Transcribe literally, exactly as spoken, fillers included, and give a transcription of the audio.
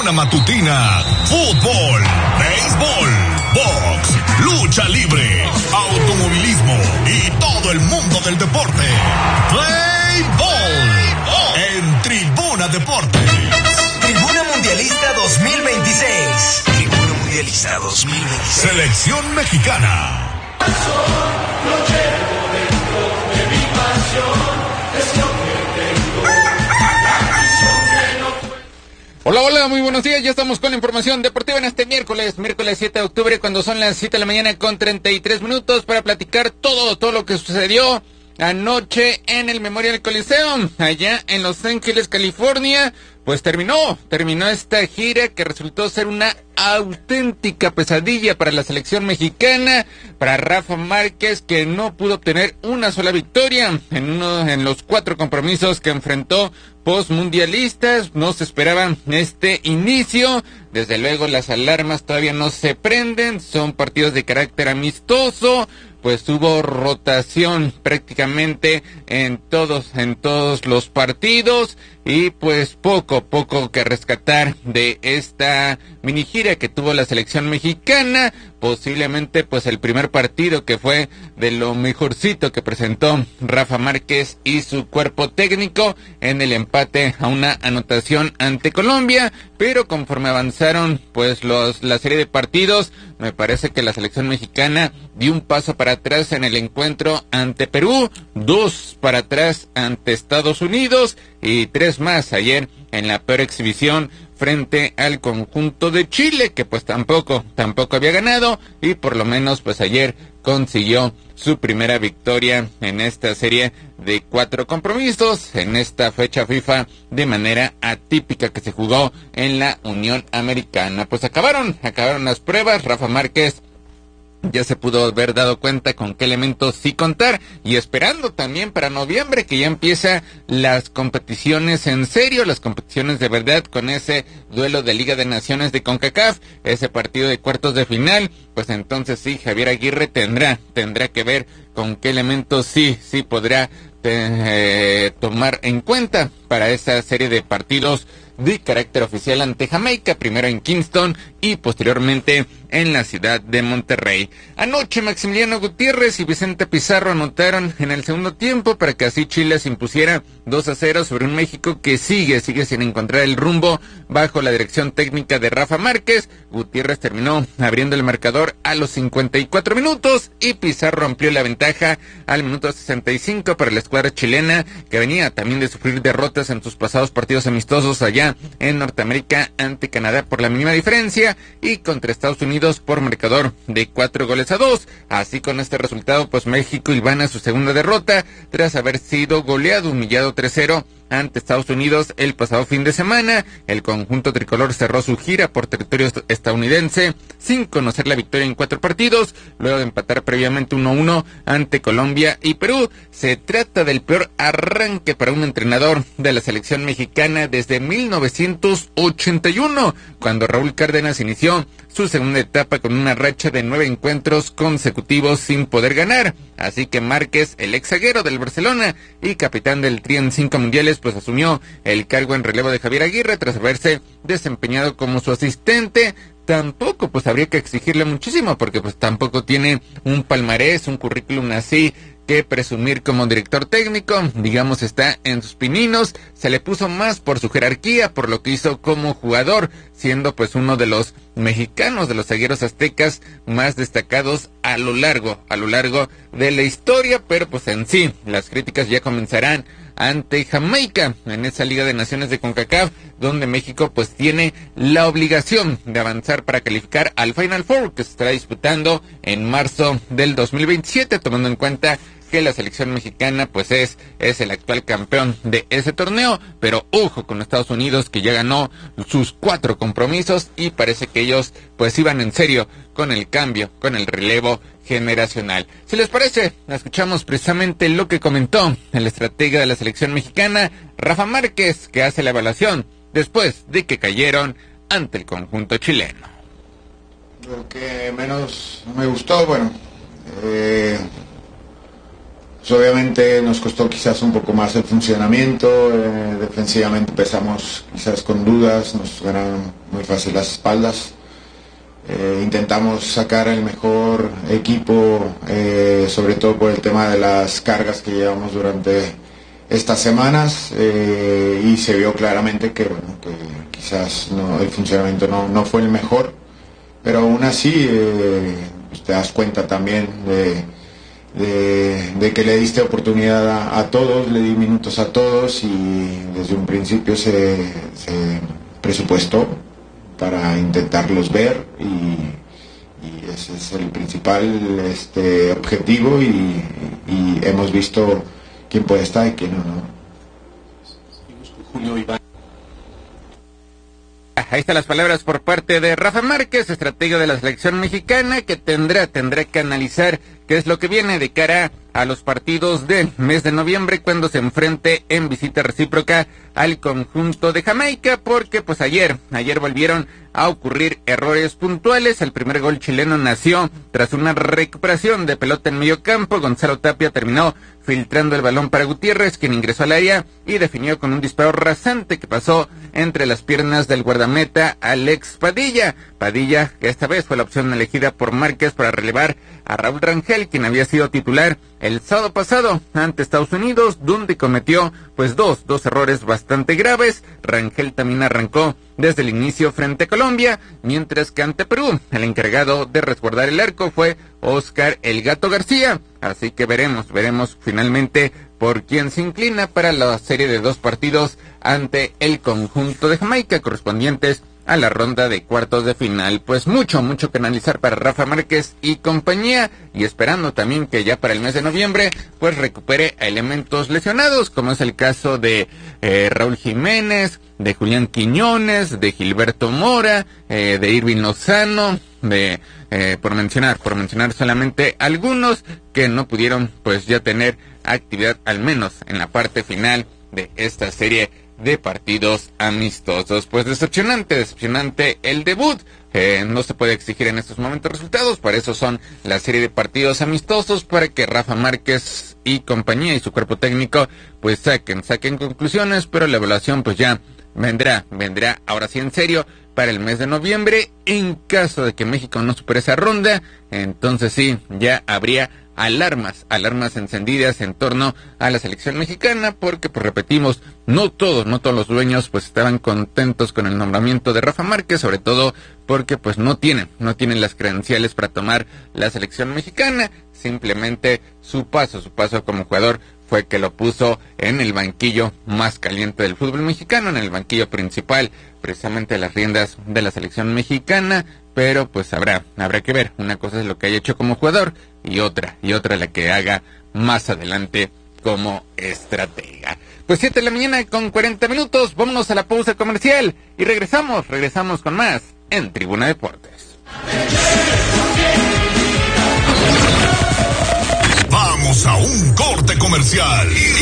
tribuna matutina, fútbol, béisbol, box, lucha libre, automovilismo y todo el mundo del deporte. Play Ball en Tribuna Deportes. Tribuna Mundialista dos mil veintiséis. Tribuna Mundialista dos mil veintiséis. Selección mexicana. Lo llevo dentro de mi pasión, es lo que tengo, la visión que no fue. Hola, hola, muy buenos días, ya estamos con la información deportiva en este miércoles, miércoles siete de octubre, cuando son las siete de la mañana con treinta y tres minutos, para platicar todo, todo lo que sucedió anoche en el Memorial Coliseum, allá en Los Ángeles, California. Pues terminó, terminó esta gira que resultó ser una auténtica pesadilla para la selección mexicana, para Rafa Márquez, que no pudo obtener una sola victoria en uno en los cuatro compromisos que enfrentó postmundialistas. No se esperaba este inicio, desde luego las alarmas todavía no se prenden, son partidos de carácter amistoso. Pues hubo rotación prácticamente en todos, en todos los partidos, y pues poco, poco que rescatar de esta mini gira que tuvo la selección mexicana. Posiblemente pues el primer partido que fue de lo mejorcito que presentó Rafa Márquez y su cuerpo técnico en el empate a una anotación ante Colombia, pero conforme avanzaron pues los la serie de partidos, me parece que la selección mexicana dio un paso para atrás en el encuentro ante Perú, dos para atrás ante Estados Unidos y tres más ayer en la peor exhibición frente al conjunto de Chile, que pues tampoco, tampoco había ganado, y por lo menos pues ayer consiguió su primera victoria en esta serie de cuatro compromisos, en esta fecha FIFA de manera atípica que se jugó en la Unión Americana. Pues acabaron, acabaron las pruebas. Rafa Márquez ya se pudo haber dado cuenta con qué elementos sí contar, y esperando también para noviembre que ya empieza las competiciones en serio, las competiciones de verdad, con ese duelo de Liga de Naciones de CONCACAF, ese partido de cuartos de final. Pues entonces sí, Javier Aguirre tendrá, tendrá que ver con qué elementos sí, sí podrá eh, tomar en cuenta para esa serie de partidos de carácter oficial ante Jamaica, primero en Kingston y posteriormente en la ciudad de Monterrey. Anoche Maximiliano Gutiérrez y Vicente Pizarro anotaron en el segundo tiempo para que así Chile se impusiera dos a cero sobre un México que sigue, sigue sin encontrar el rumbo bajo la dirección técnica de Rafa Márquez. Gutiérrez terminó abriendo el marcador a los cincuenta y cuatro minutos y Pizarro amplió la ventaja al minuto sesenta y cinco para la escuadra chilena, que venía también de sufrir derrotas en sus pasados partidos amistosos allá en Norteamérica ante Canadá por la mínima diferencia y contra Estados Unidos por marcador de cuatro goles a dos. Así, con este resultado, pues México iban a su segunda derrota tras haber sido goleado, humillado tres cero ante Estados Unidos el pasado fin de semana. El conjunto tricolor cerró su gira por territorio estadounidense sin conocer la victoria en cuatro partidos, luego de empatar previamente uno a uno ante Colombia y Perú. Se trata del peor arranque para un entrenador de la selección mexicana desde mil novecientos ochenta y uno, cuando Raúl Cárdenas inició su segunda etapa con una racha de nueve encuentros consecutivos sin poder ganar. Así que Márquez, el ex zaguero del Barcelona y capitán del Tri en cinco mundiales, pues asumió el cargo en relevo de Javier Aguirre tras haberse desempeñado como su asistente. Tampoco pues habría que exigirle muchísimo, porque pues tampoco tiene un palmarés, un currículum así que presumir como director técnico. Digamos, está en sus pininos. Se le puso más por su jerarquía, por lo que hizo como jugador, siendo pues uno de los mexicanos, de los zagueros aztecas más destacados a lo largo, a lo largo de la historia. Pero pues en sí, las críticas ya comenzarán ante Jamaica en esa Liga de Naciones de CONCACAF, donde México pues tiene la obligación de avanzar para calificar al Final Four, que se estará disputando en marzo del dos mil veintisiete, tomando en cuenta que la selección mexicana pues es, es el actual campeón de ese torneo. Pero ojo con Estados Unidos, que ya ganó sus cuatro compromisos y parece que ellos pues iban en serio con el cambio, con el relevo generacional. Si les parece, escuchamos precisamente lo que comentó el estratega de la selección mexicana, Rafa Márquez, que hace la evaluación después de que cayeron ante el conjunto chileno. Lo que menos me gustó, bueno, eh, pues obviamente nos costó quizás un poco más el funcionamiento, eh, defensivamente empezamos quizás con dudas, nos ganaron muy fácil las espaldas. Eh, intentamos sacar el mejor equipo, eh, sobre todo por el tema de las cargas que llevamos durante estas semanas, eh, y se vio claramente que, bueno, que quizás no, el funcionamiento no, no fue el mejor, pero aún así eh, pues te das cuenta también de, de, de que le diste oportunidad a, a todos, le di minutos a todos y desde un principio se, se presupuestó para intentarlos ver y, y ese es el principal este, objetivo y, y hemos visto quién puede estar y quién no, ¿no? Ahí están las palabras por parte de Rafa Márquez, estratega de la selección mexicana, que tendrá, tendrá que analizar qué es lo que viene de cara a los partidos del mes de noviembre cuando se enfrente en visita recíproca al conjunto de Jamaica, porque pues ayer, ayer volvieron a ocurrir errores puntuales. El primer gol chileno nació tras una recuperación de pelota en medio campo. Gonzalo Tapia terminó filtrando el balón para Gutiérrez, quien ingresó al área y definió con un disparo rasante que pasó entre las piernas del guardameta Alex Padilla. Padilla, que esta vez fue la opción elegida por Márquez para relevar a Raúl Rangel, quien había sido titular el sábado pasado ante Estados Unidos, donde cometió pues dos, dos errores bastante graves. Rangel también arrancó desde el inicio frente a Colombia, mientras que ante Perú, el encargado de resguardar el arco fue Oscar El Gato García. Así que veremos, veremos finalmente por quién se inclina para la serie de dos partidos ante el conjunto de Jamaica, correspondientes a la ronda de cuartos de final. Pues mucho, mucho que analizar para Rafa Márquez y compañía, y esperando también que ya para el mes de noviembre pues recupere a elementos lesionados, como es el caso de eh, Raúl Jiménez, de Julián Quiñones, de Gilberto Mora, eh, de Irving Lozano, de eh, por mencionar, por mencionar solamente algunos que no pudieron pues ya tener actividad, al menos en la parte final de esta serie de partidos amistosos. Pues decepcionante, decepcionante el debut. Eh, no se puede exigir en estos momentos resultados, para eso son la serie de partidos amistosos, para que Rafa Márquez y compañía y su cuerpo técnico pues saquen, saquen conclusiones, pero la evaluación pues ya vendrá, vendrá ahora sí en serio para el mes de noviembre. En caso de que México no supere esa ronda, entonces sí, ya habría alarmas, alarmas encendidas en torno a la selección mexicana, porque pues repetimos, no todos, no todos los dueños pues estaban contentos con el nombramiento de Rafa Márquez, sobre todo porque pues no tienen, no tienen las credenciales para tomar la selección mexicana. Simplemente su paso, su paso como jugador fue que lo puso en el banquillo más caliente del fútbol mexicano, en el banquillo principal, precisamente las riendas de la selección mexicana. Pero pues habrá, habrá que ver. Una cosa es lo que haya hecho como jugador y otra, y otra la que haga más adelante como estratega. Pues siete de la mañana con cuarenta minutos, vámonos a la pausa comercial y regresamos, regresamos con más en Tribuna Deportes. Vamos a un corte comercial.